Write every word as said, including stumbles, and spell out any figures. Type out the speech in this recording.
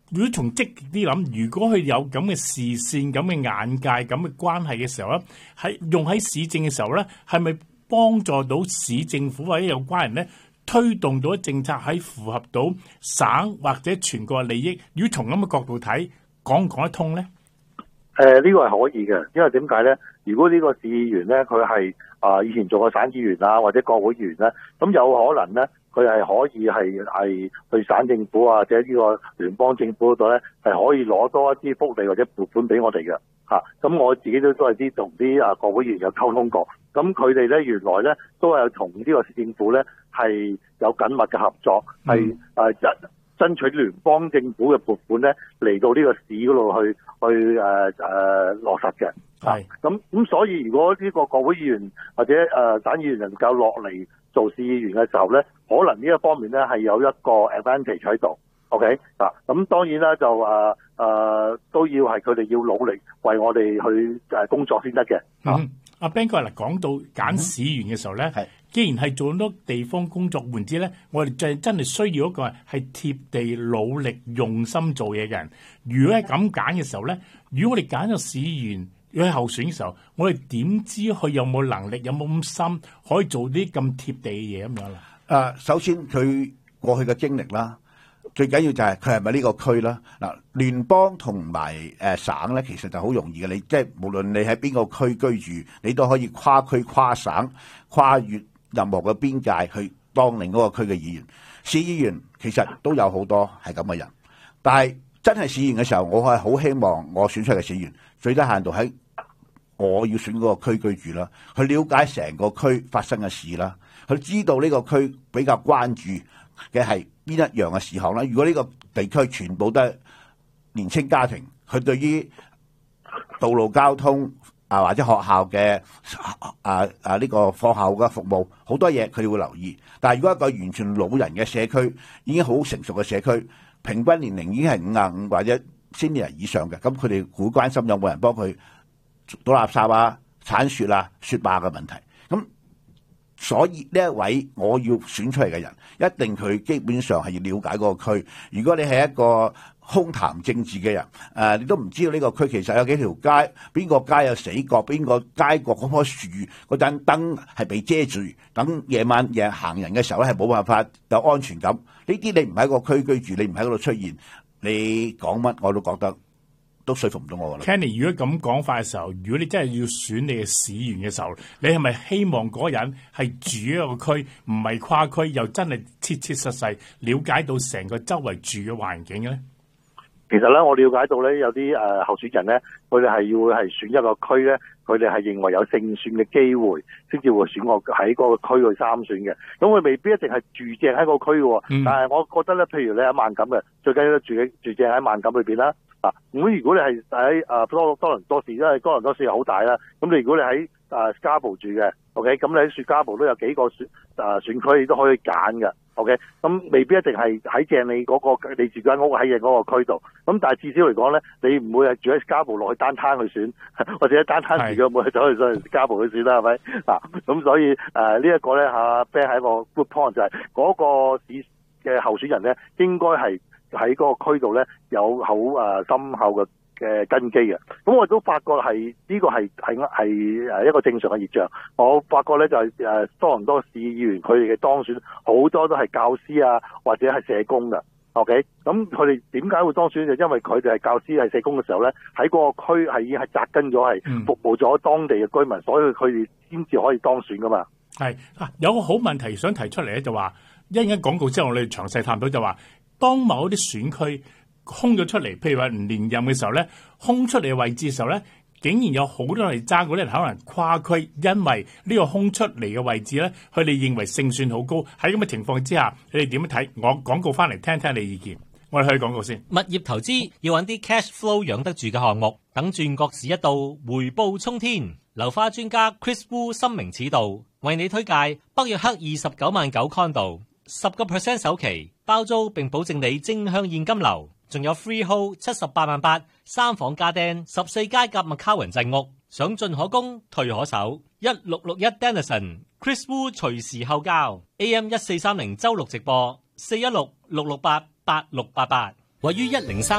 如果從積極啲諗，如果佢有咁嘅視線、咁嘅眼界、咁嘅關係嘅時候咧，喺用喺市政嘅時候咧，係咪幫助到市政府或者有關人咧，推動到政策喺符合到省或者全國嘅利益？如果從咁嘅角度睇，講唔講得通咧？ 誒、呃，呢、這個係可以嘅，因為點解咧？如果呢個市議員咧，佢係啊以前做過省議員啊，或者國會議員咧，咁有可能咧。佢係可以係係去省政府啊，或者呢個聯邦政府嗰度咧，係可以攞多一啲福利或者撥款俾我哋嘅嚇。咁、啊、我自己都都係啲同啲啊國會議員有溝通過。咁佢哋咧原來咧都係同呢個市政府咧係有緊密嘅合作，係誒爭爭取聯邦政府嘅撥款咧嚟到呢個市嗰度去去誒誒、呃呃、落實嘅。係咁咁，所以如果呢個國會議員或者誒、呃、省議員能夠落嚟做市議員嘅時候咧，可能呢一方面咧係有一個 advantage 喺度 ，OK 啊？咁當然啦，就誒誒、呃呃、都要係佢哋要努力為我哋去誒工作先得嘅。 嗯，阿 Ben 哥嗱，講到揀市議員嘅時候咧，係、嗯、既然係做咁多地方工作，換之咧，我哋就真係需要一個係貼地、努力、用心做嘢嘅人。如果係咁揀嘅時候咧，如果我哋揀咗市議員，如果喺候選嘅時候，我哋點知佢有冇能力，有冇咁心，可以做啲咁貼地嘅嘢咁樣啦？ 誒，首先佢過去嘅經歷啦，最緊要就係佢係咪呢個區啦？嗱，聯邦同埋誒省咧，其實就好容易嘅。你即係無論你喺邊個區居住，你都可以跨區、跨省、跨越任何嘅邊界去當另嗰個區嘅議員。市議員其實都有好多係咁嘅人，但係真係市議員嘅時候，我係好希望我選出嚟嘅市議員最低限度喺我要選嗰個區居住啦，去了解成個區發生嘅事啦，去知道呢個區比較關注嘅係邊一樣嘅事項啦。如果呢個地區全部都係年青家庭，佢對於道路交通啊或者學校嘅啊啊呢個課後嘅服務好多嘢佢哋會留意。但係如果一個完全老人嘅社區，已經好成熟嘅社區，平均年齡已經係五十五或者 senior 以上嘅，咁佢哋會關心有冇人幫佢倒垃圾啊、鏟雪啊、雪霸嘅問題。咁所以呢一位我要選出嚟嘅人，一定佢基本上係要了解嗰個區。如果你係一個空談政治嘅人，誒、呃，你都唔知道呢個區其實有幾條街，邊個街有死角，邊個街角嗰棵樹嗰盞燈係被遮住，等夜晚夜行人嘅時候咧係冇辦法有安全感。呢啲你唔喺個區居住，你唔喺嗰度出現，你講乜我都覺得都說服唔到我噶啦。 Kenny，如果咁講法嘅時候，如果你真係要選你嘅市議員嘅時候，你係咪希望嗰個人係住一個區，唔係跨區，又真係切切實實了解到成個周圍住嘅環境嘅咧？ 其實咧，我了解到咧，有啲誒、呃、候選人咧，佢哋係要係選一個區咧，佢哋係認為有勝算嘅機會，先至會選我喺嗰個區去參選嘅。咁佢未必一定係住正喺個區嘅，嗯、但係我覺得咧，譬如你喺萬錦嘅，最緊要住嘅住正喺萬錦裏邊啦。啊，咁如果你係喺誒多多倫多市，因為多倫多市好大啦，咁你如果你喺誒 Scarborough 住嘅 ，OK， 咁你喺雪嘉堡都有幾個選誒、呃、選區，你都可以揀嘅 ，OK，咁未必一定係喺正你嗰、那個你住間屋喺正嗰個區度，咁但係至少嚟講咧，你唔會係住喺 Scarborough 落去單攤去選，或者喺單攤住嘅冇去走去上 Scarborough 去選啦，係咪？啊，咁所以誒、呃這個、呢一個咧嚇 Ben 係一個 good point，就係嗰個市嘅候選人咧，應該係喺嗰個區度咧有好誒深厚嘅嘅根基嘅。咁我都發覺係呢、這個係係係誒一個正常嘅現象。我發覺咧就係誒多倫多市議員佢哋嘅當選好多都係教師啊或者係社工嘅。OK，咁佢哋點解會當選？就因為佢哋係教師係社工嘅時候咧，喺嗰個區係已經係扎根咗，係服務咗當地嘅居民，所以佢哋先至可以當選噶嘛。 係啊，有個好問題想提出嚟咧，就話一陣間廣告之後，我哋詳細探討就話，當某一啲選區空咗出嚟，譬如話唔連任嘅時候咧，空出嚟嘅位置嘅時候咧，竟然有好多人嚟爭嗰啲人可能跨區，因為呢個空出嚟嘅位置咧，佢哋認為勝算好高。喺咁嘅情況之下，你哋點樣睇？我廣告翻嚟聽聽你意見。我哋去廣告先。 物業投資要揾啲 cash flow 養得住嘅項目，等轉角市一到，回報沖天。樓花專家 Chris Wu 深明此道，為你推介北約克二十九萬九 condo， 十個 percent 首期包租並保證你正向現金流。仲有 freehold 七十八萬八，三房家丁，十四街夾麥卡雲鎮屋，想進可攻，退可守。一六六一 Denison Chris Wu 隨時後交 A M 一四三零周六直播四一六六六八八六八八，位於一零三。